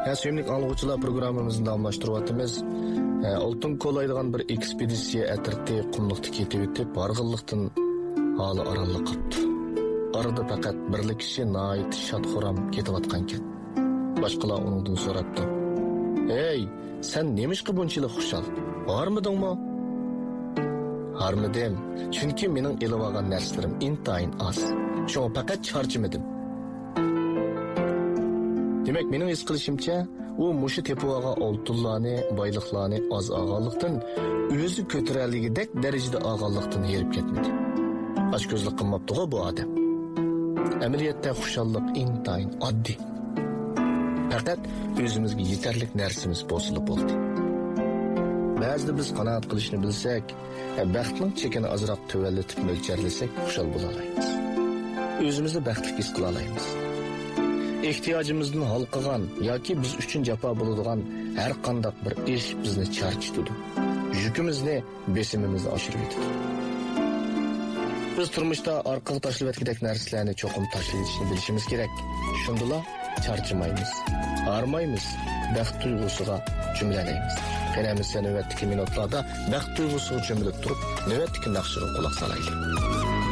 Sevimli anlıqçılar programımızın davamlaştırıyatımız. Oltun kolaydıgan bir ekspedisiya ətirti qumluqda ketib ötüb, barğınlıqdan halı aralıq qaptı. Arada faqat birli kishi nayit şadxoram ketivatqanken. Başqalar onundan so'rabdi. "Ey, sen nemişqi bunchalik xushal? Bormidingmi?" "Harmidim, chunki mening elib olgan narsalarim intayin az. Shunga faqat charchimadim." Demek mening his qilishimcha, u mushu tepib olgan oltinlarni, boyliqlarni az olganlikdan o'zi ko'taralligidek darajada olganlikdan herib ketmadi. Ochko'zlik qilmabdi-ku bu odam. Amaliyotda xushallik intayin oddiy. Faqat o'zimizga yetarlik narsamiz bo'lsa bo'ldi. Ba'zida biz qanoat qilishni bilsak, baxtning chekini azroq tuvallatib mo'ljallasak, xushal bo'la olamiz. O'zimizni baxtli his qila olamiz. Ehtiyacımızdan halqıgan yoki biz uchun jafo bo'ladigan har qanday bir ish bizni charchitadi. Yukimizni, besimimizni oshirib yetadi. Biz turmushda orqaga tashlab ketgan narsalarni cho'qim tashlashni bilishimiz kerak. Shundala charchamaymiz, armaymiz, baxt tuyg'usiga jumlalaymiz. Qanamiz navbatdagi minutlarda baxt tuyg'usiga jumlab turib, navbatdagi naqshiga quloq solaylik.